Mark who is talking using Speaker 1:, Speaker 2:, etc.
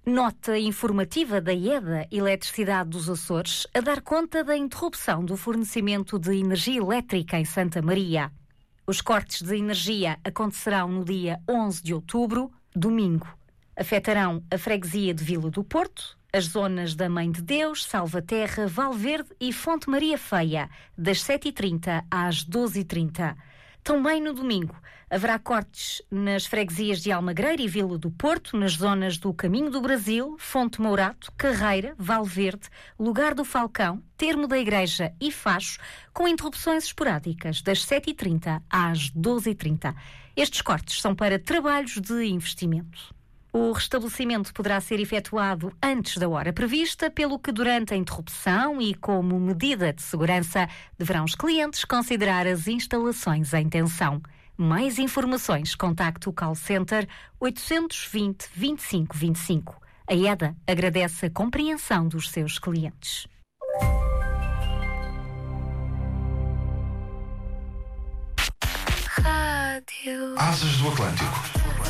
Speaker 1: Nota informativa da EDA Eletricidade dos Açores a dar conta da interrupção do fornecimento de energia elétrica em Santa Maria. Os cortes de energia acontecerão no dia 11 de outubro, domingo. Afetarão a freguesia de Vila do Porto, as zonas da Mãe de Deus, Salvaterra, Valverde e Fonte Maria Feia, das 7h30 às 12h30. Também no domingo haverá cortes nas freguesias de Almagreira e Vila do Porto, nas zonas do Caminho do Brasil, Fonte Mourato, Carreira, Valverde, Lugar do Falcão, Termo da Igreja e Facho, com interrupções esporádicas das 7h30 às 12h30. Estes cortes são para trabalhos de investimento. O restabelecimento poderá ser efetuado antes da hora prevista, pelo que durante a interrupção e como medida de segurança deverão os clientes considerar as instalações em tensão. Mais informações, contacte o call center 820 25 25. A EDA agradece a compreensão dos seus clientes.
Speaker 2: Asas do Atlântico.